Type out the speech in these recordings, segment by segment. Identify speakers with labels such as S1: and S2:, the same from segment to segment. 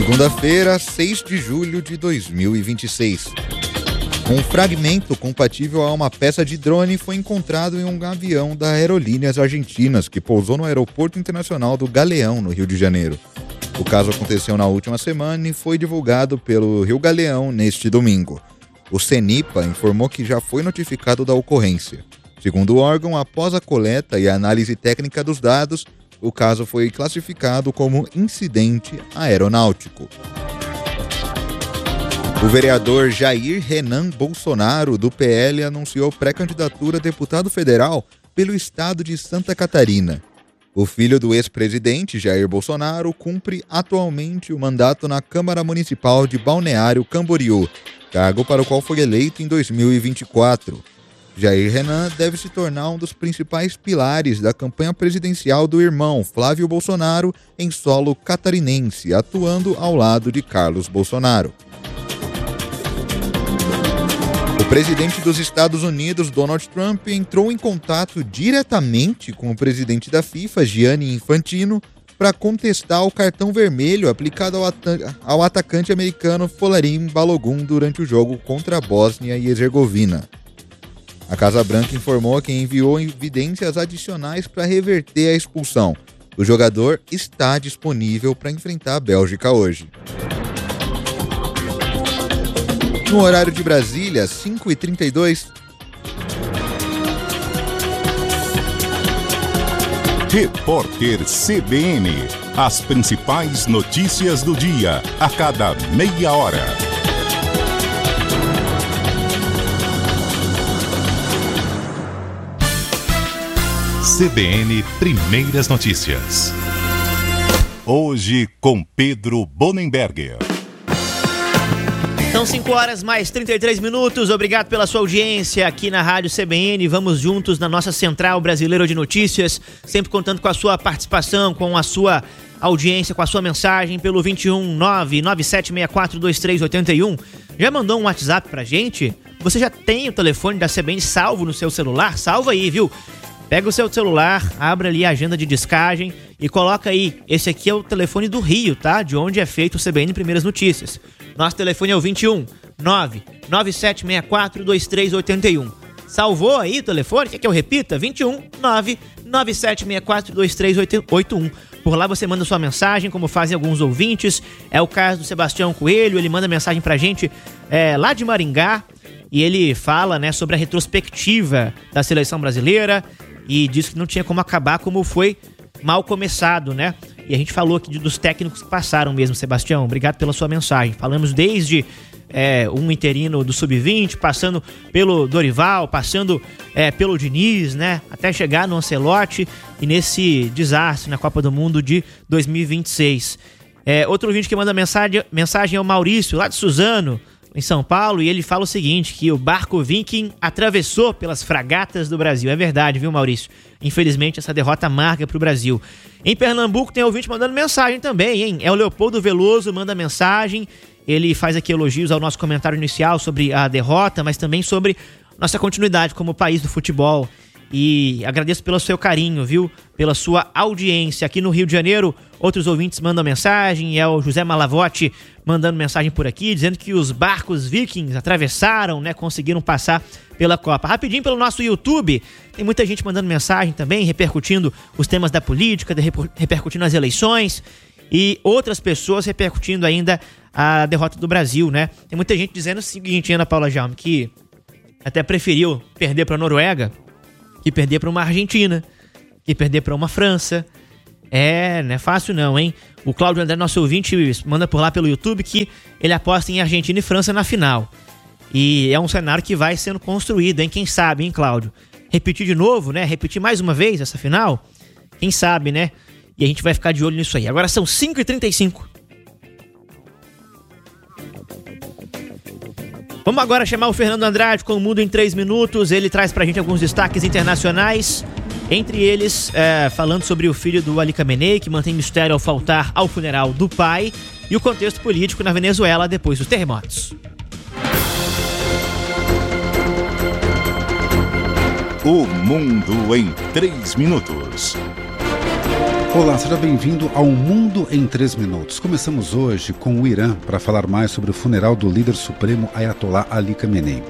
S1: Segunda-feira, 6 de julho de 2026. Um fragmento compatível a uma peça de drone foi encontrado em um avião da Aerolíneas Argentinas que pousou no Aeroporto Internacional do Galeão, no Rio de Janeiro. O caso aconteceu na última semana e foi divulgado pelo Rio Galeão neste domingo. O CENIPA informou que já foi notificado da ocorrência. Segundo o órgão, após a coleta e a análise técnica dos dados, o caso foi classificado como incidente aeronáutico. O vereador Jair Renan Bolsonaro, do PL, anunciou pré-candidatura a deputado federal pelo estado de Santa Catarina. O filho do ex-presidente Jair Bolsonaro cumpre atualmente o mandato na Câmara Municipal de Balneário Camboriú, cargo para o qual foi eleito em 2024. Jair Renan deve se tornar um dos principais pilares da campanha presidencial do irmão Flávio Bolsonaro em solo catarinense, atuando ao lado de Carlos Bolsonaro. O presidente dos Estados Unidos, Donald Trump, entrou em contato diretamente com o presidente da FIFA, Gianni Infantino, para contestar o cartão vermelho aplicado ao atacante americano Folarin Balogun durante o jogo contra a Bósnia e Herzegovina. A Casa Branca informou que enviou evidências adicionais para reverter a expulsão. O jogador está disponível para enfrentar a Bélgica hoje. No horário de Brasília, 5h32.
S2: Repórter CBN. As principais notícias do dia, a cada meia hora. CBN Primeiras Notícias. Hoje com Pedro Bonenberger.
S3: São 5 horas mais 33 minutos. Obrigado pela sua audiência aqui na Rádio CBN. Vamos juntos na nossa Central Brasileira de Notícias, sempre contando com a sua participação, com a sua audiência, com a sua mensagem pelo 21997642381. Já mandou um WhatsApp pra gente? Você já tem o telefone da CBN salvo no seu celular? Salva aí, viu? Pega o seu celular, abre ali a agenda de descagem e coloca aí. Esse aqui é o telefone do Rio, tá? De onde é feito o CBN Primeiras Notícias. Nosso telefone é o 21997642381. Salvou aí o telefone? Quer que eu repita? 21997642381. Por lá você manda sua mensagem, como fazem alguns ouvintes. É o caso do Sebastião Coelho, ele manda mensagem pra gente lá de Maringá. E ele fala, né, sobre a retrospectiva da seleção brasileira e diz que não tinha como acabar como foi mal começado, né? E a gente falou aqui dos técnicos que passaram mesmo, Sebastião. Obrigado pela sua mensagem. Falamos desde um interino do Sub-20, passando pelo Dorival, passando pelo Diniz, né? Até chegar no Ancelotti e nesse desastre na Copa do Mundo de 2026. Outro ouvinte que manda mensagem é o Maurício, lá de Suzano, em São Paulo, e ele fala o seguinte, que o barco Viking atravessou pelas fragatas do Brasil. É verdade, viu, Maurício? Infelizmente, essa derrota amarga pro Brasil. Em Pernambuco tem ouvinte mandando mensagem também, hein? É o Leopoldo Veloso, manda mensagem. Ele faz aqui elogios ao nosso comentário inicial sobre a derrota, mas também sobre nossa continuidade como país do futebol. E agradeço pelo seu carinho, viu? Pela sua audiência. Aqui no Rio de Janeiro, outros ouvintes mandam mensagem. É o José Malavotti mandando mensagem por aqui, dizendo que os barcos Vikings atravessaram, né? Conseguiram passar pela Copa. Rapidinho pelo nosso YouTube, tem muita gente mandando mensagem também, repercutindo os temas da política, repercutindo as eleições. E outras pessoas repercutindo ainda a derrota do Brasil, né? Tem muita gente dizendo o seguinte, Ana Paula Jaume, que até preferiu perder para a Noruega que perder para uma Argentina, que perder para uma França. Não é fácil não, hein? O Cláudio André, nosso ouvinte, manda por lá pelo YouTube que ele aposta em Argentina e França na final. E é um cenário que vai sendo construído, hein? Quem sabe, hein, Cláudio? Repetir de novo, né? Repetir mais uma vez essa final? Quem sabe, né? E a gente vai ficar de olho nisso aí. Agora são 5h35. Vamos agora chamar o Fernando Andrade com o Mundo em 3 minutos. Ele traz pra gente alguns destaques internacionais. Entre eles, falando sobre o filho do Ali Khamenei, que mantém mistério ao faltar ao funeral do pai, e o contexto político na Venezuela depois dos terremotos.
S2: O Mundo em 3 minutos.
S4: Olá, seja bem-vindo ao Mundo em 3 Minutos. Começamos hoje com o Irã para falar mais sobre o funeral do líder supremo Ayatollah Ali Khamenei.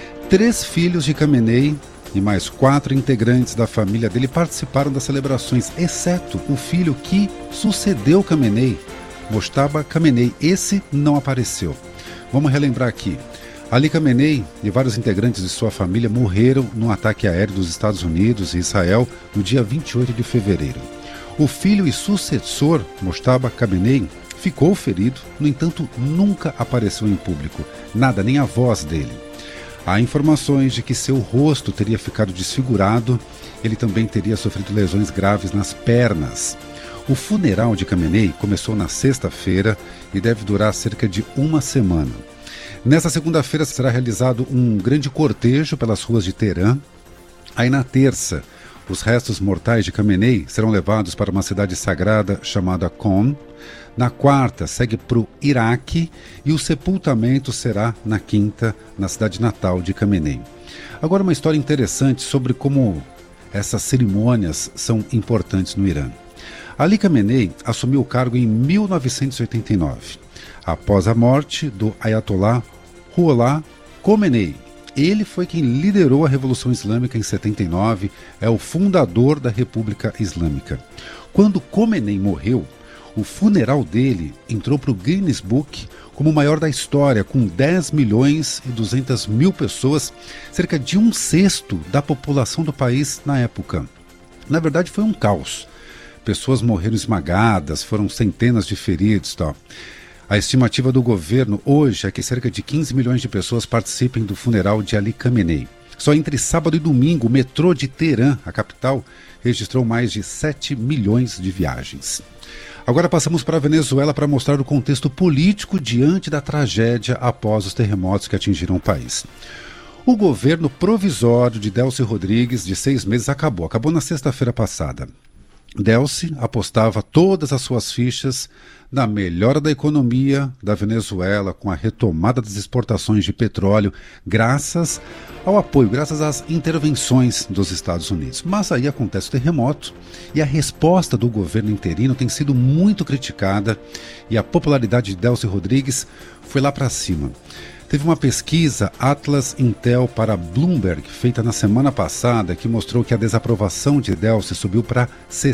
S4: 3 filhos de Khamenei e mais 4 integrantes da família dele participaram das celebrações, exceto o filho que sucedeu Khamenei, Mojtaba Khamenei. Esse não apareceu. Vamos relembrar aqui. Ali Khamenei e vários integrantes de sua família morreram num ataque aéreo dos Estados Unidos e Israel no dia 28 de fevereiro. O filho e sucessor, Mojtaba Khamenei, ficou ferido, no entanto, nunca apareceu em público. Nada, nem a voz dele. Há informações de que seu rosto teria ficado desfigurado, ele também teria sofrido lesões graves nas pernas. O funeral de Khamenei começou na sexta-feira e deve durar cerca de 1 semana. Nesta segunda-feira será realizado um grande cortejo pelas ruas de Teherã. Aí na terça, os restos mortais de Khamenei serão levados para uma cidade sagrada chamada Qom. Na quarta, segue para o Iraque e o sepultamento será na quinta, na cidade natal de Khamenei. Agora, uma história interessante sobre como essas cerimônias são importantes no Irã. Ali Khamenei assumiu o cargo em 1989, após a morte do Ayatollah Ruhollah Khomeini. Ele foi quem liderou a Revolução Islâmica em 79, é o fundador da República Islâmica. Quando Khomeini morreu, o funeral dele entrou para o Guinness Book como o maior da história, com 10 milhões e 200 mil pessoas, cerca de 1/6 da população do país na época. Na verdade, foi um caos. Pessoas morreram esmagadas, foram centenas de feridos e tal. A estimativa do governo hoje é que cerca de 15 milhões de pessoas participem do funeral de Ali Khamenei. Só entre sábado e domingo, o metrô de Teherã, a capital, registrou mais de 7 milhões de viagens. Agora passamos para a Venezuela para mostrar o contexto político diante da tragédia após os terremotos que atingiram o país. O governo provisório de Delcy Rodrigues, de 6 meses, acabou na sexta-feira passada. Delcy apostava todas as suas fichas na melhora da economia da Venezuela, com a retomada das exportações de petróleo, graças ao apoio, graças às intervenções dos Estados Unidos. Mas aí acontece o terremoto e a resposta do governo interino tem sido muito criticada e a popularidade de Delcy Rodrigues foi lá para cima. Teve uma pesquisa Atlas Intel para Bloomberg, feita na semana passada, que mostrou que a desaprovação de Delcy subiu para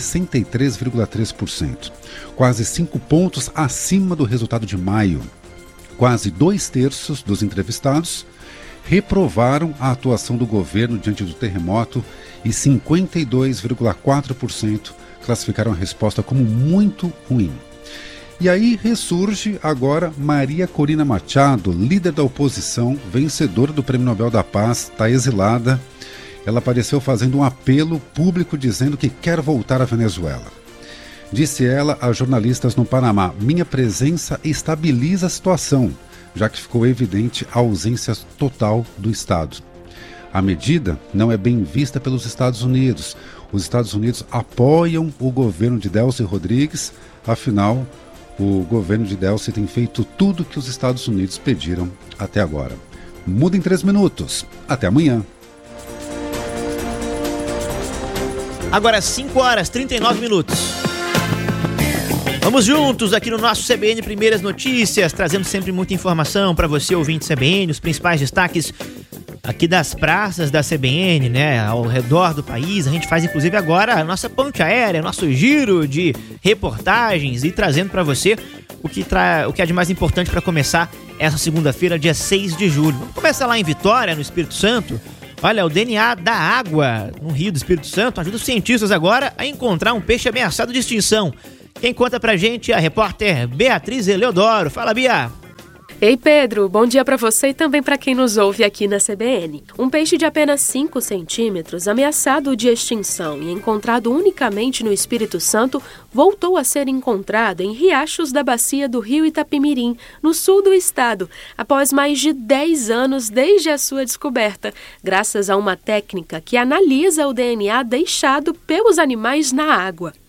S4: 63,3%, quase 5 pontos acima do resultado de maio. Quase 2/3 dos entrevistados reprovaram a atuação do governo diante do terremoto e 52,4% classificaram a resposta como muito ruim. E aí ressurge agora Maria Corina Machado, líder da oposição, vencedora do Prêmio Nobel da Paz, está exilada. Ela apareceu fazendo um apelo público dizendo que quer voltar à Venezuela. Disse ela a jornalistas no Panamá: minha presença estabiliza a situação, já que ficou evidente a ausência total do Estado. A medida não é bem vista pelos Estados Unidos. Os Estados Unidos apoiam o governo de Delcy Rodrigues, afinal, o governo de Delcy tem feito tudo que os Estados Unidos pediram até agora. Muda em 3 minutos. Até amanhã.
S3: Agora 5h39. Vamos juntos aqui no nosso CBN Primeiras Notícias, trazendo sempre muita informação para você, ouvinte CBN, os principais destaques aqui das praças da CBN, né, ao redor do país. A gente faz inclusive agora a nossa ponte aérea, nosso giro de reportagens e trazendo para você o que é de mais importante para começar essa segunda-feira, dia 6 de julho. Vamos começar lá em Vitória, no Espírito Santo. Olha, o DNA da água no Rio do Espírito Santo ajuda os cientistas agora a encontrar um peixe ameaçado de extinção. Quem conta pra gente é a repórter Beatriz Eleodoro. Fala, Bia!
S5: Ei, Pedro, bom dia para você e também para quem nos ouve aqui na CBN. Um peixe de apenas 5 centímetros, ameaçado de extinção e encontrado unicamente no Espírito Santo, voltou a ser encontrado em riachos da bacia do Rio Itapemirim, no sul do estado, após mais de 10 anos desde a sua descoberta, graças a uma técnica que analisa o DNA deixado pelos animais na água.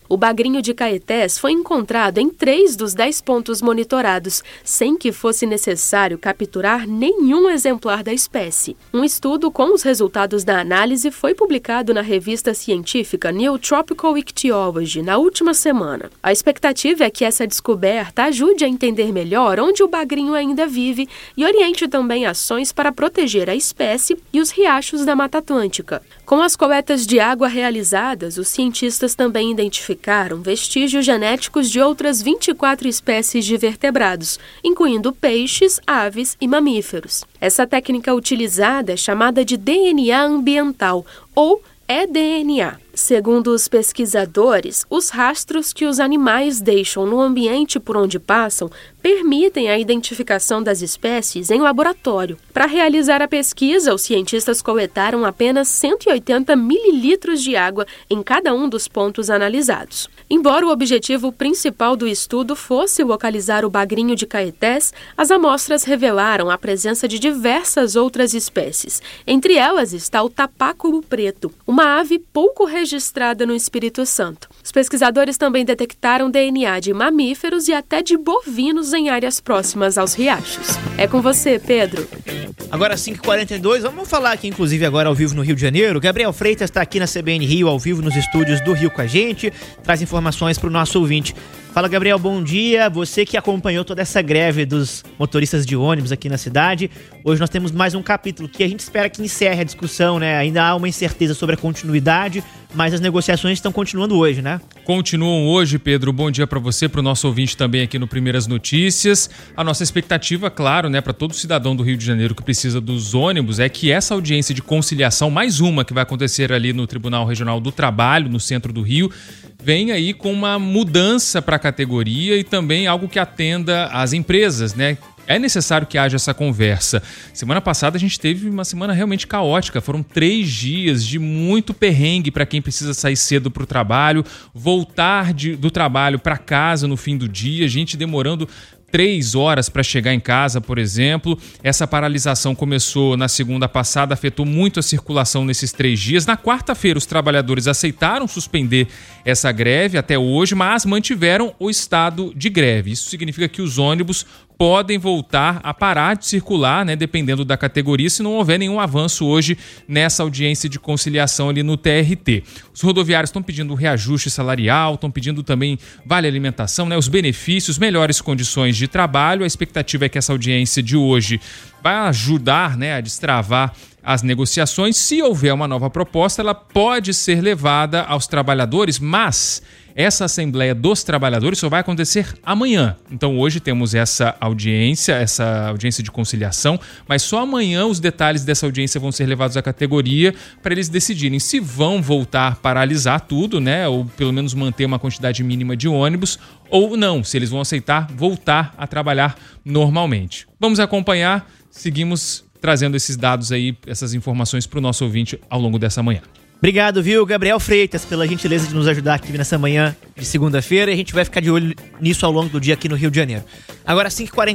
S5: O bagrinho de Caetés foi encontrado em 3 dos 10 pontos monitorados, sem que fosse necessário capturar nenhum exemplar da espécie. Um estudo com os resultados da análise foi publicado na revista científica New Tropical Ichthyology na última semana. A expectativa é que essa descoberta ajude a entender melhor onde o bagrinho ainda vive e oriente também ações para proteger a espécie e os riachos da Mata Atlântica. Com as coletas de água realizadas, os cientistas também identificaram vestígios genéticos de outras 24 espécies de vertebrados, incluindo peixes, aves e mamíferos. Essa técnica utilizada é chamada de DNA ambiental, ou eDNA. Segundo os pesquisadores, os rastros que os animais deixam no ambiente por onde passam permitem a identificação das espécies em laboratório. Para realizar a pesquisa, os cientistas coletaram apenas 180 mililitros de água em cada um dos pontos analisados. Embora o objetivo principal do estudo fosse localizar o bagrinho de Caetés, as amostras revelaram a presença de diversas outras espécies. Entre elas está o tapáculo preto, uma ave pouco registrada no Espírito Santo. Os pesquisadores também detectaram DNA de mamíferos e até de bovinos em áreas próximas aos riachos. É com você, Pedro.
S3: Agora 5h42, vamos falar aqui inclusive agora ao vivo no Rio de Janeiro. Gabriel Freitas está aqui na CBN Rio, ao vivo nos estúdios do Rio com a gente, traz informações para o nosso ouvinte. Fala, Gabriel, bom dia. Você que acompanhou toda essa greve dos motoristas de ônibus aqui na cidade. Hoje nós temos mais um capítulo que a gente espera que encerre a discussão, né? Ainda há uma incerteza sobre a continuidade, mas as negociações estão continuando hoje, né?
S6: Continuam hoje, Pedro. Bom dia para você, para o nosso ouvinte também aqui no Primeiras Notícias. A nossa expectativa, claro, né, para todo cidadão do Rio de Janeiro que precisa dos ônibus, é que essa audiência de conciliação, mais uma que vai acontecer ali no Tribunal Regional do Trabalho, no centro do Rio, vem aí com uma mudança para a categoria e também algo que atenda às empresas, né? É necessário que haja essa conversa. Semana passada a gente teve uma semana realmente caótica. Foram 3 dias de muito perrengue para quem precisa sair cedo para o trabalho, voltar do trabalho para casa no fim do dia, gente demorando 3 horas para chegar em casa, por exemplo. Essa paralisação começou na segunda passada, afetou muito a circulação nesses 3 dias. Na quarta-feira, os trabalhadores aceitaram suspender essa greve até hoje, mas mantiveram o estado de greve. Isso significa que os ônibus podem voltar a parar de circular, né, dependendo da categoria, se não houver nenhum avanço hoje nessa audiência de conciliação ali no TRT. Os rodoviários estão pedindo reajuste salarial, estão pedindo também vale alimentação, né, os benefícios, melhores condições de trabalho. A expectativa é que essa audiência de hoje vai ajudar, né, a destravar as negociações. Se houver uma nova proposta, ela pode ser levada aos trabalhadores, mas essa Assembleia dos Trabalhadores só vai acontecer amanhã. Então hoje temos essa audiência de conciliação, mas só amanhã os detalhes dessa audiência vão ser levados à categoria para eles decidirem se vão voltar a paralisar tudo, né, ou pelo menos manter uma quantidade mínima de ônibus, ou não, se eles vão aceitar voltar a trabalhar normalmente. Vamos acompanhar, seguimos trazendo esses dados aí, essas informações para o nosso ouvinte ao longo dessa manhã.
S3: Obrigado, viu, Gabriel Freitas, pela gentileza de nos ajudar aqui nessa manhã de segunda-feira. E a gente vai ficar de olho nisso ao longo do dia aqui no Rio de Janeiro. Agora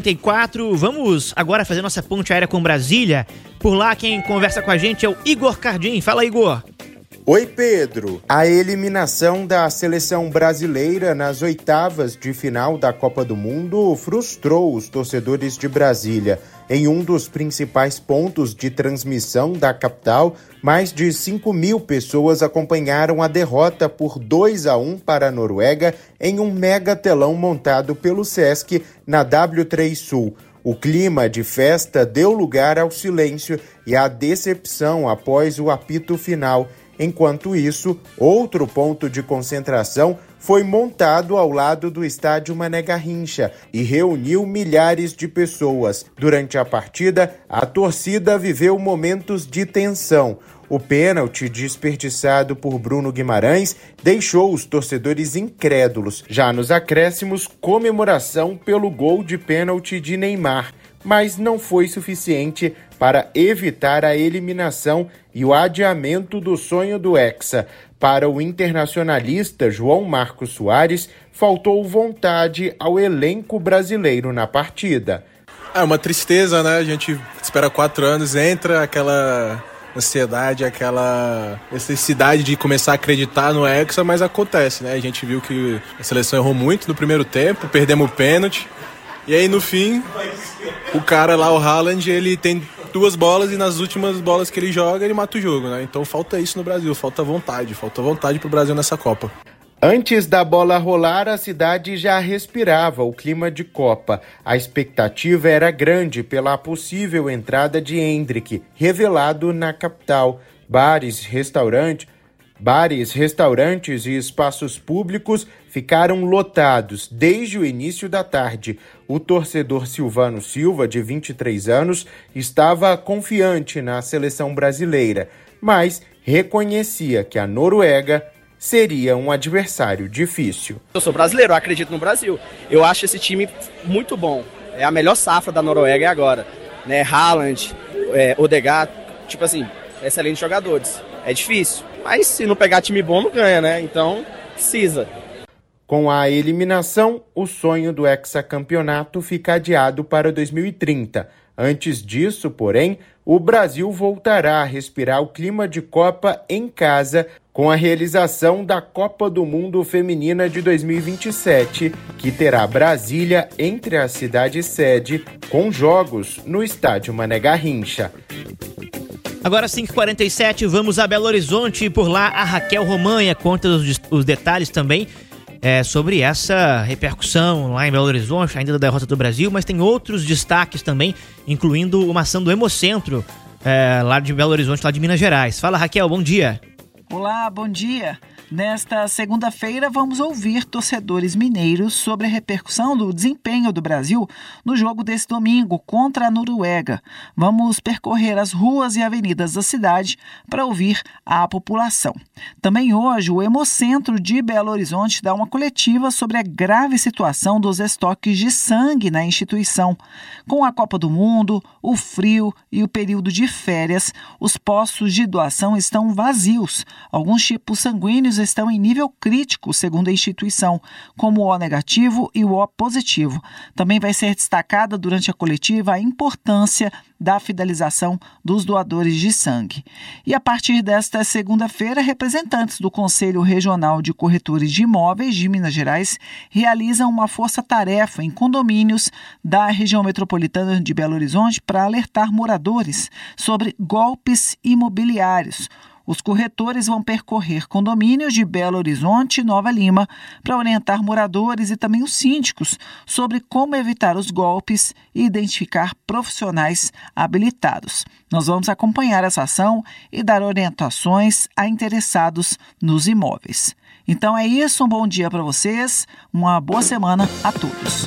S3: 5h44, vamos agora fazer nossa ponte aérea com Brasília. Por lá quem conversa com a gente é o Igor Cardim. Fala, Igor.
S7: Oi, Pedro. A eliminação da seleção brasileira nas oitavas de final da Copa do Mundo frustrou os torcedores de Brasília. Em um dos principais pontos de transmissão da capital, mais de 5.000 pessoas acompanharam a derrota por 2-1 para a Noruega em um mega telão montado pelo Sesc na W3 Sul. O clima de festa deu lugar ao silêncio e à decepção após o apito final. Enquanto isso, outro ponto de concentração foi montado ao lado do estádio Mané Garrincha e reuniu milhares de pessoas. Durante a partida, a torcida viveu momentos de tensão. O pênalti desperdiçado por Bruno Guimarães deixou os torcedores incrédulos. Já nos acréscimos, comemoração pelo gol de pênalti de Neymar. Mas não foi suficiente para evitar a eliminação e o adiamento do sonho do Hexa. Para o internacionalista João Marcos Soares, faltou vontade ao elenco brasileiro na partida.
S8: É uma tristeza, né? A gente espera 4 anos, entra aquela ansiedade, aquela necessidade de começar a acreditar no Hexa, mas acontece, né? A gente viu que a seleção errou muito no primeiro tempo, perdemos o pênalti, e aí no fim, o cara lá, o Haaland, ele tem 2 bolas e nas últimas bolas que ele joga, ele mata o jogo, né? Então falta isso no Brasil, falta vontade pro Brasil nessa Copa.
S7: Antes da bola rolar, a cidade já respirava o clima de Copa. A expectativa era grande pela possível entrada de Endrick, revelado na capital. Bares, restaurantes e espaços públicos ficaram lotados desde o início da tarde. O torcedor Silvano Silva, de 23 anos, estava confiante na seleção brasileira, mas reconhecia que a Noruega seria um adversário difícil.
S9: Eu sou brasileiro, eu acredito no Brasil. Eu acho esse time muito bom. É a melhor safra da Noruega agora. Né? Haaland, Odegaard, tipo assim, excelentes jogadores. É difícil, mas se não pegar time bom, não ganha, né? Então, precisa.
S7: Com a eliminação, o sonho do hexacampeonato fica adiado para 2030. Antes disso, porém, o Brasil voltará a respirar o clima de Copa em casa com a realização da Copa do Mundo Feminina de 2027, que terá Brasília entre a cidade sede, com jogos no estádio Mané Garrincha.
S3: Agora 5h47, vamos a Belo Horizonte e por lá a Raquel Romanha conta os detalhes também sobre essa repercussão lá em Belo Horizonte, ainda da derrota do Brasil, mas tem outros destaques também, incluindo uma ação do Hemocentro, lá de Belo Horizonte, lá de Minas Gerais. Fala, Raquel, bom dia.
S10: Olá, bom dia. Nesta segunda-feira, vamos ouvir torcedores mineiros sobre a repercussão do desempenho do Brasil no jogo desse domingo contra a Noruega. Vamos percorrer as ruas e avenidas da cidade para ouvir a população. Também hoje, o Hemocentro de Belo Horizonte dá uma coletiva sobre a grave situação dos estoques de sangue na instituição. Com a Copa do Mundo, o frio e o período de férias, os postos de doação estão vazios. Alguns tipos sanguíneos estão em nível crítico, segundo a instituição, como o O negativo e o O positivo. Também vai ser destacada durante a coletiva a importância da fidelização dos doadores de sangue. E a partir desta segunda-feira, representantes do Conselho Regional de Corretores de Imóveis de Minas Gerais realizam uma força-tarefa em condomínios da região metropolitana de Belo Horizonte para alertar moradores sobre golpes imobiliários. Os corretores vão percorrer condomínios de Belo Horizonte e Nova Lima para orientar moradores e também os síndicos sobre como evitar os golpes e identificar profissionais habilitados. Nós vamos acompanhar essa ação e dar orientações a interessados nos imóveis. Então é isso, um bom dia para vocês, uma boa semana a todos.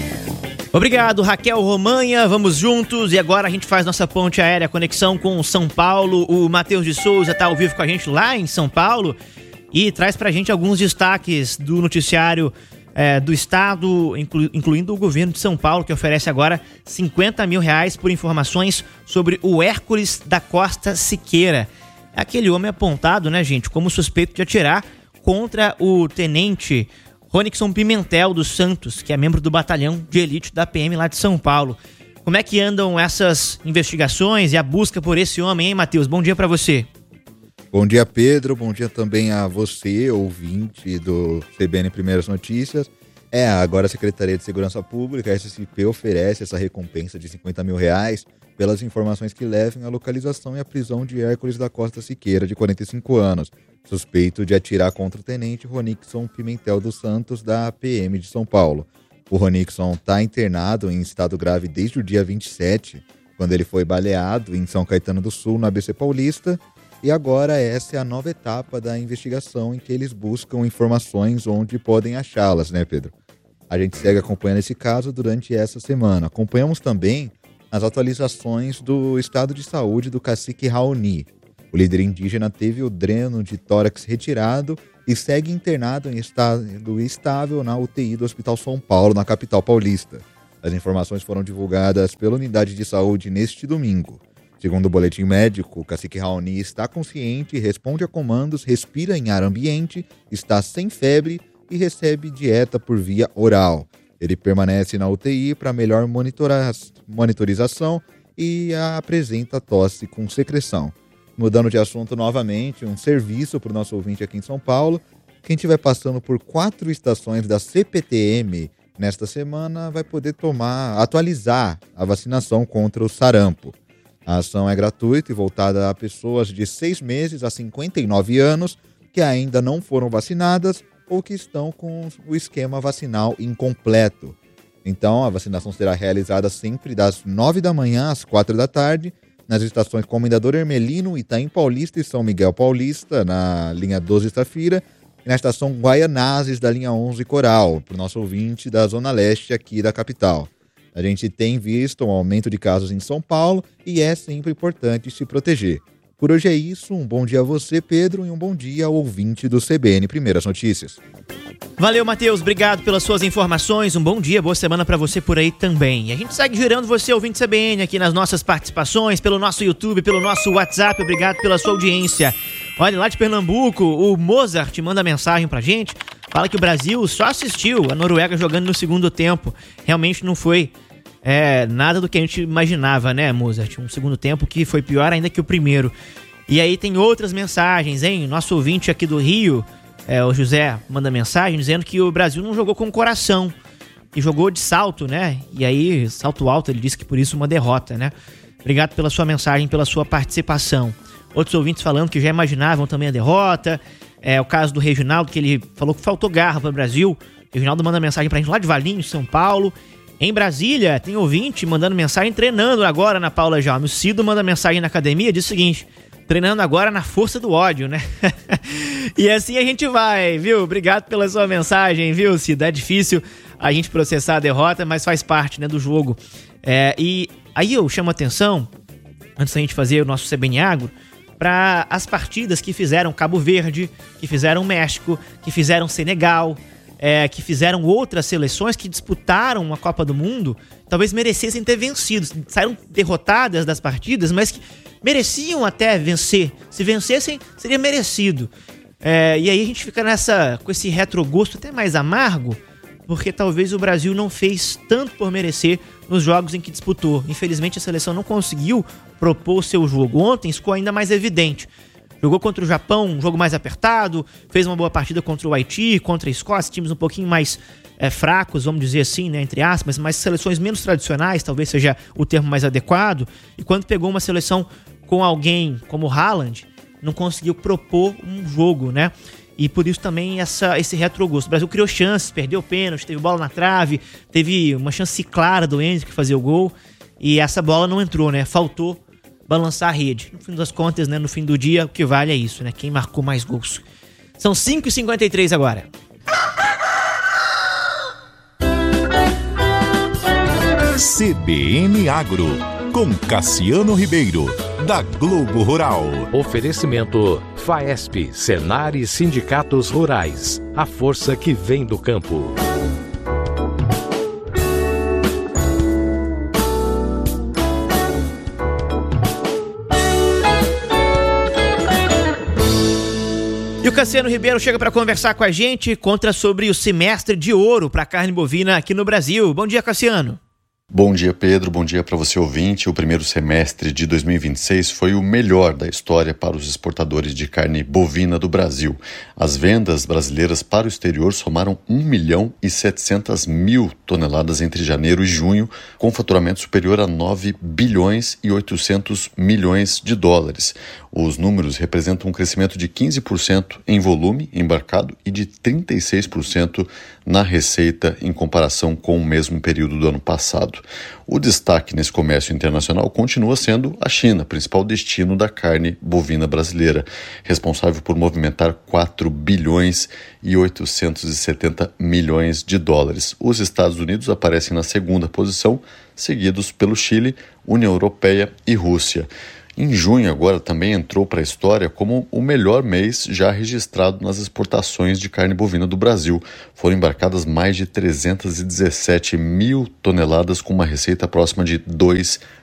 S3: Obrigado, Raquel Romanha, vamos juntos e agora a gente faz nossa ponte aérea, conexão com São Paulo. O Matheus de Souza está ao vivo com a gente lá em São Paulo e traz pra gente alguns destaques do noticiário do estado, incluindo o governo de São Paulo, que oferece agora R$50 mil por informações sobre o Hércules da Costa Siqueira. Aquele homem apontado, né, gente, como suspeito de atirar contra o tenente Ronixon Pimentel dos Santos, que é membro do batalhão de elite da PM lá de São Paulo. Como é que andam essas investigações e a busca por esse homem, hein, Matheus? Bom dia para você.
S1: Bom dia, Pedro. Bom dia também a você, ouvinte do CBN Primeiras Notícias. Agora a Secretaria de Segurança Pública, a SCP, oferece essa recompensa de R$50 mil pelas informações que levem à localização e à prisão de Hércules da Costa Siqueira, de 45 anos, suspeito de atirar contra o tenente Ronixon Pimentel dos Santos, da PM de São Paulo. O Ronixon está internado em estado grave desde o dia 27, quando ele foi baleado em São Caetano do Sul, no ABC Paulista, e agora essa é a nova etapa da investigação em que eles buscam informações onde podem achá-las, né, Pedro? A gente segue acompanhando esse caso durante essa semana. Acompanhamos também as atualizações do estado de saúde do cacique Raoni. O líder indígena teve o dreno de tórax retirado e segue internado em estado estável na UTI do Hospital São Paulo, na capital paulista. As informações foram divulgadas pela unidade de saúde neste domingo. Segundo o boletim médico, o cacique Raoni está consciente, responde a comandos, respira em ar ambiente, está sem febre e recebe dieta por via oral. Ele permanece na UTI para melhor monitorização e apresenta tosse com secreção. Mudando de assunto novamente, um serviço para o nosso ouvinte aqui em São Paulo. Quem estiver passando por 4 estações da CPTM nesta semana vai poder atualizar a vacinação contra o sarampo. A ação é gratuita e voltada a pessoas de 6 meses a 59 anos que ainda não foram vacinadas ou que estão com o esquema vacinal incompleto. Então, a vacinação será realizada sempre das 9 da manhã às 4 da tarde, nas estações Comendador Hermelino, Itaim Paulista e São Miguel Paulista, na linha 12 Safira, e na estação Guaianazes, da linha 11 Coral, para o nosso ouvinte da Zona Leste aqui da capital. A gente tem visto um aumento de casos em São Paulo e é sempre importante se proteger. Por hoje é isso, um bom dia a você, Pedro, e um bom dia ao ouvinte do CBN Primeiras Notícias.
S3: Valeu, Matheus, obrigado pelas suas informações, um bom dia, boa semana pra você por aí também. E a gente segue girando você, ouvinte CBN, aqui nas nossas participações, pelo nosso YouTube, pelo nosso WhatsApp, obrigado pela sua audiência. Olha, lá de Pernambuco, o Mozart manda mensagem pra gente, fala que o Brasil só assistiu a Noruega jogando no segundo tempo, realmente não foi nada do que a gente imaginava, né, Mozart? Um segundo tempo que foi pior ainda que o primeiro. E aí tem outras mensagens, hein? Nosso ouvinte aqui do Rio, o José, manda mensagem dizendo que o Brasil não jogou com coração, que jogou de salto, né? E aí, salto alto, ele disse que por isso uma derrota, né? Obrigado pela sua mensagem, pela sua participação. Outros ouvintes falando que já imaginavam também a derrota. O caso do Reginaldo, que ele falou que faltou garra para o Brasil. O Reginaldo manda mensagem pra gente lá de Valinhos, São Paulo. Em Brasília, tem ouvinte mandando mensagem, treinando agora na Paula Jaume. O Cido manda mensagem na academia, diz o seguinte: treinando agora na força do ódio, né? E assim a gente vai, viu? Obrigado pela sua mensagem, viu, Cido? É difícil a gente processar a derrota, mas faz parte, né, do jogo. E aí eu chamo a atenção, antes da gente fazer o nosso CBN Agro, para as partidas que fizeram Cabo Verde, que fizeram México, que fizeram Senegal, que fizeram outras seleções que disputaram a Copa do Mundo, talvez merecessem ter vencido. Saíram derrotadas das partidas, mas que mereciam até vencer. Se vencessem, seria merecido. E aí a gente fica com esse retrogosto até mais amargo, porque talvez o Brasil não fez tanto por merecer nos jogos em que disputou. Infelizmente a seleção não conseguiu propor o seu jogo. Ontem ficou ainda mais evidente. Jogou contra o Japão, um jogo mais apertado, fez uma boa partida contra o Haiti, contra a Escócia, times um pouquinho mais fracos, vamos dizer assim, né, entre aspas, mas seleções menos tradicionais, talvez seja o termo mais adequado. E quando pegou uma seleção com alguém como o Haaland, não conseguiu propor um jogo, né? E por isso também esse retrogosto. O Brasil criou chances, perdeu pênalti, teve bola na trave, teve uma chance clara do Endrick fazer o gol, e essa bola não entrou, né? Faltou balançar a rede. No fim das contas, né, no fim do dia, o que vale é isso, né? Quem marcou mais gols. São 5h53 agora.
S2: CBN Agro, com Cassiano Ribeiro, da Globo Rural.
S11: Oferecimento FAESP, Senar e Sindicatos Rurais. A força que vem do campo.
S3: E o Cassiano Ribeiro chega para conversar com a gente, conta sobre o semestre de ouro para a carne bovina aqui no Brasil. Bom dia, Cassiano.
S12: Bom dia, Pedro. Bom dia para você, ouvinte. O primeiro semestre de 2026 foi o melhor da história para os exportadores de carne bovina do Brasil. As vendas brasileiras para o exterior somaram 1.700.000 toneladas entre janeiro e junho, com faturamento superior a 9 bilhões e 800 milhões de dólares. Os números representam um crescimento de 15% em volume embarcado e de 36% na receita em comparação com o mesmo período do ano passado. O destaque nesse comércio internacional continua sendo a China, principal destino da carne bovina brasileira, responsável por movimentar 4 bilhões e 870 milhões de dólares. Os Estados Unidos aparecem na segunda posição, seguidos pelo Chile, União Europeia e Rússia. Em junho, agora, também entrou para a história como o melhor mês já registrado nas exportações de carne bovina do Brasil. Foram embarcadas mais de 317 mil toneladas com uma receita próxima de 2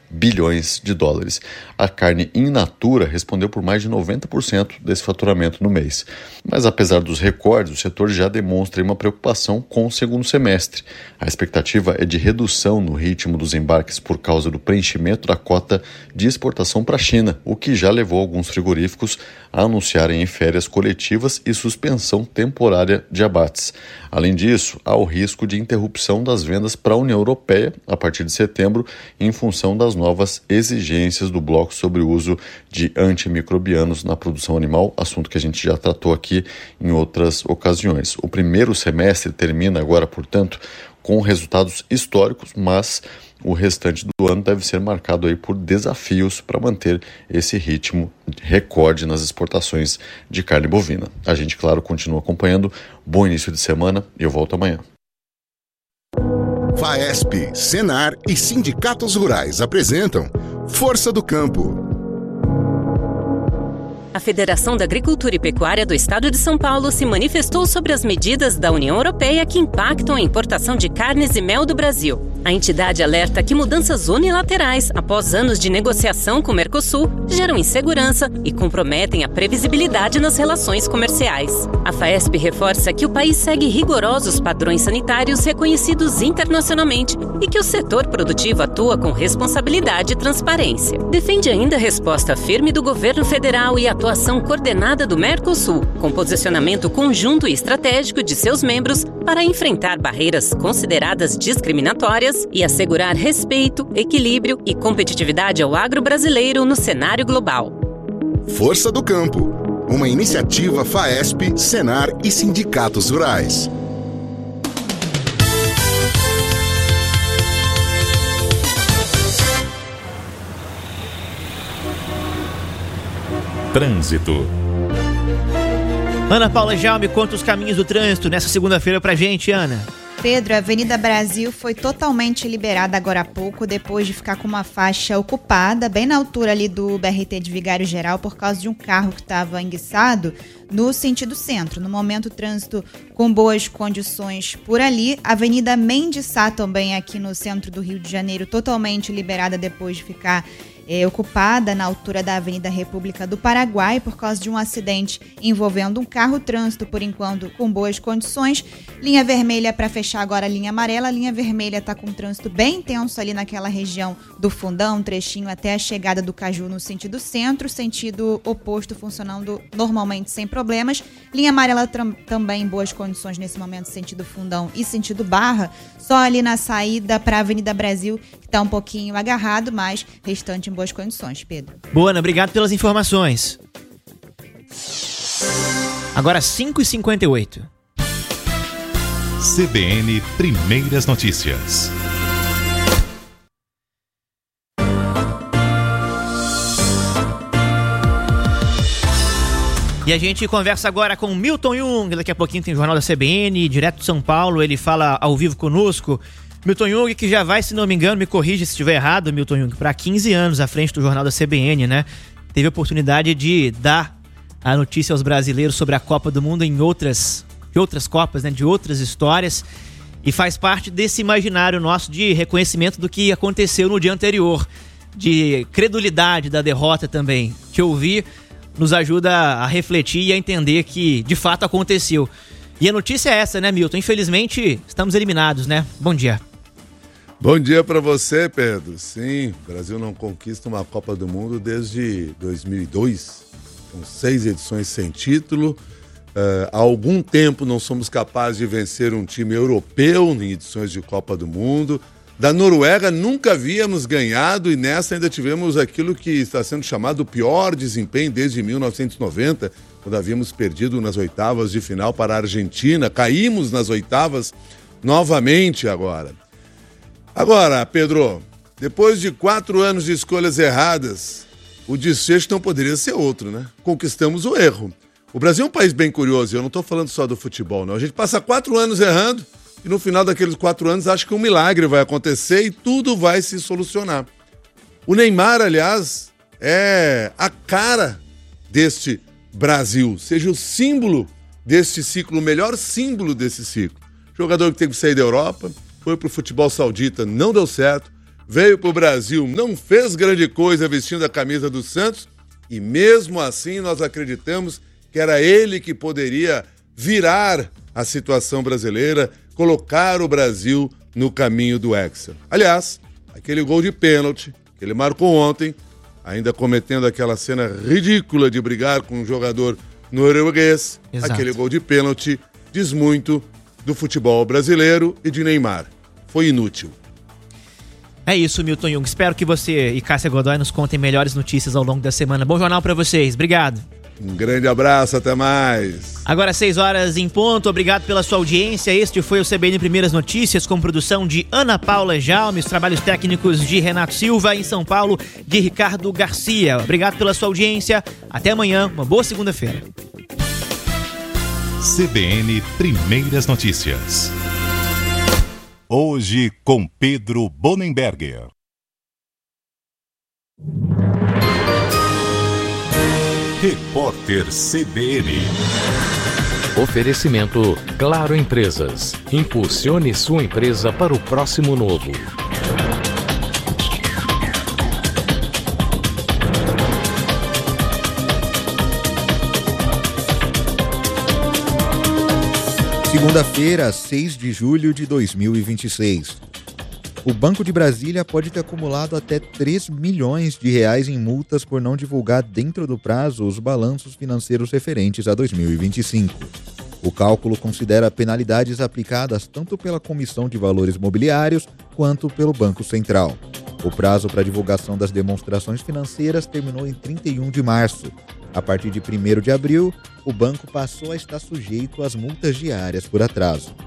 S12: bilhões de dólares. A carne in natura respondeu por mais de 90% desse faturamento no mês. Mas apesar dos recordes, o setor já demonstra uma preocupação com o segundo semestre. A expectativa é de redução no ritmo dos embarques por causa do preenchimento da cota de exportação para a China, o que já levou alguns frigoríficos a anunciarem em férias coletivas e suspensão temporária de abates. Além disso, há o risco de interrupção das vendas para a União Europeia a partir de setembro, em função das novas exigências do bloco sobre o uso de antimicrobianos na produção animal, assunto que a gente já tratou aqui em outras ocasiões. O primeiro semestre termina agora, portanto, com resultados históricos, mas o restante do ano deve ser marcado aí por desafios para manter esse ritmo recorde nas exportações de carne bovina. A gente, claro, continua acompanhando. Bom início de semana e eu volto amanhã.
S13: FAESP, Senar e sindicatos rurais apresentam Força do Campo.
S14: A Federação da Agricultura e Pecuária do Estado de São Paulo se manifestou sobre as medidas da União Europeia que impactam a importação de carnes e mel do Brasil. A entidade alerta que mudanças unilaterais, após anos de negociação com o Mercosul, geram insegurança e comprometem a previsibilidade nas relações comerciais. A FAESP reforça que o país segue rigorosos padrões sanitários reconhecidos internacionalmente e que o setor produtivo atua com responsabilidade e transparência. Defende ainda a resposta firme do governo federal e a atuação coordenada do Mercosul, com posicionamento conjunto e estratégico de seus membros para enfrentar barreiras consideradas discriminatórias e assegurar respeito, equilíbrio e competitividade ao agro brasileiro no cenário global.
S13: Força do Campo, uma iniciativa FAESP, Senar e sindicatos rurais.
S2: Trânsito.
S3: Ana Paula Jaume conta os caminhos do trânsito nessa segunda-feira pra gente, Ana.
S15: Pedro, a Avenida Brasil foi totalmente liberada agora há pouco, depois de ficar com uma faixa ocupada, bem na altura ali do BRT de Vigário Geral, por causa de um carro que estava enguiçado no sentido centro. No momento, o trânsito com boas condições por ali. A Avenida Mendes Sá também aqui no centro do Rio de Janeiro, totalmente liberada depois de ficar ocupada na altura da Avenida República do Paraguai por causa de um acidente envolvendo um carro. Trânsito, por enquanto, com boas condições. Linha vermelha para fechar agora a linha amarela. A linha vermelha está com trânsito bem tenso ali naquela região do Fundão, um trechinho até a chegada do Caju no sentido centro, sentido oposto funcionando normalmente sem problemas. Linha amarela também em boas condições nesse momento, sentido Fundão e sentido Barra. Só ali na saída para a Avenida Brasil, que está um pouquinho agarrado, mas restante em boas condições, Pedro.
S3: Boa, Ana, obrigado pelas informações. Agora 5h58.
S2: CBN Primeiras Notícias.
S3: E a gente conversa agora com Milton Jung. Daqui a pouquinho tem o Jornal da CBN, direto de São Paulo. Ele fala ao vivo conosco. Milton Jung, que já vai, se não me engano, me corrija se estiver errado, Milton Jung, para 15 anos à frente do Jornal da CBN, né? Teve a oportunidade de dar a notícia aos brasileiros sobre a Copa do Mundo de outras Copas, né? De outras histórias. E faz parte desse imaginário nosso de reconhecimento do que aconteceu no dia anterior. De credulidade da derrota também. Que ouvir nos ajuda a refletir e a entender que de fato aconteceu. E a notícia é essa, né, Milton? Infelizmente, estamos eliminados, né? Bom dia.
S16: Bom dia para você, Pedro. Sim, o Brasil não conquista uma Copa do Mundo desde 2002, com 6 edições sem título. Há algum tempo não somos capazes de vencer um time europeu em edições de Copa do Mundo. Da Noruega nunca havíamos ganhado e nessa ainda tivemos aquilo que está sendo chamado o pior desempenho desde 1990, quando havíamos perdido nas oitavas de final para a Argentina. Caímos nas oitavas novamente agora. Agora, Pedro, depois de 4 anos de escolhas erradas, o desfecho não poderia ser outro, né? Conquistamos o erro. O Brasil é um país bem curioso, eu não estou falando só do futebol, não. A gente passa 4 anos errando e no final daqueles 4 anos acha que um milagre vai acontecer e tudo vai se solucionar. O Neymar, aliás, é a cara deste Brasil, seja o símbolo deste ciclo, o melhor símbolo desse ciclo. Jogador que teve que sair da Europa, foi para o futebol saudita, não deu certo, veio para o Brasil, não fez grande coisa vestindo a camisa do Santos e mesmo assim nós acreditamos que era ele que poderia virar a situação brasileira, colocar o Brasil no caminho do Hexa. Aliás, aquele gol de pênalti que ele marcou ontem, ainda cometendo aquela cena ridícula de brigar com um jogador norueguês, aquele gol de pênalti diz muito do futebol brasileiro e de Neymar. Foi inútil.
S3: É isso, Milton Jung. Espero que você e Cássia Godoy nos contem melhores notícias ao longo da semana. Bom jornal pra vocês. Obrigado.
S16: Um grande abraço, até mais.
S3: Agora 6 horas em ponto. Obrigado pela sua audiência. Este foi o CBN Primeiras Notícias, com produção de Ana Paula Jaume, os trabalhos técnicos de Renato Silva, em São Paulo, de Ricardo Garcia. Obrigado pela sua audiência. Até amanhã. Uma boa segunda-feira.
S2: CBN Primeiras Notícias. Hoje com Pedro Bonenberger. Repórter CBN.
S11: Oferecimento Claro Empresas. Impulsione sua empresa para o próximo novo.
S1: Segunda-feira, 6 de julho de 2026. O Banco de Brasília pode ter acumulado até 3 milhões de reais em multas por não divulgar dentro do prazo os balanços financeiros referentes a 2025. O cálculo considera penalidades aplicadas tanto pela Comissão de Valores Mobiliários quanto pelo Banco Central. O prazo para divulgação das demonstrações financeiras terminou em 31 de março. A partir de 1º de abril, o banco passou a estar sujeito às multas diárias por atraso.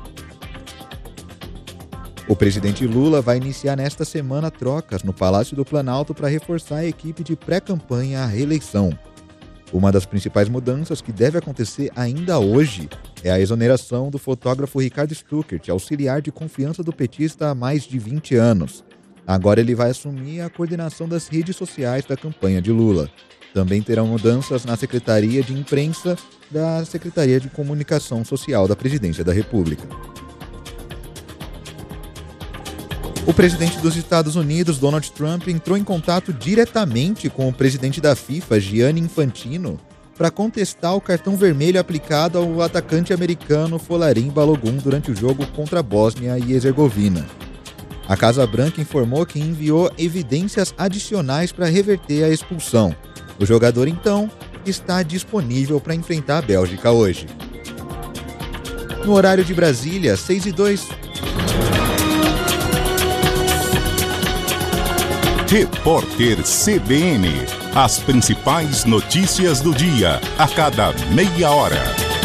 S1: O presidente Lula vai iniciar nesta semana trocas no Palácio do Planalto para reforçar a equipe de pré-campanha à reeleição. Uma das principais mudanças que deve acontecer ainda hoje é a exoneração do fotógrafo Ricardo Stuckert, auxiliar de confiança do petista há mais de 20 anos. Agora ele vai assumir a coordenação das redes sociais da campanha de Lula. Também terão mudanças na Secretaria de Imprensa da Secretaria de Comunicação Social da Presidência da República. O presidente dos Estados Unidos, Donald Trump, entrou em contato diretamente com o presidente da FIFA, Gianni Infantino, para contestar o cartão vermelho aplicado ao atacante americano Folarin Balogun durante o jogo contra a Bósnia e Herzegovina. A Casa Branca informou que enviou evidências adicionais para reverter a expulsão. O jogador, então, está disponível para enfrentar a Bélgica hoje. No horário de Brasília, 6h02.
S2: Repórter CBN. As principais notícias do dia, a cada meia hora.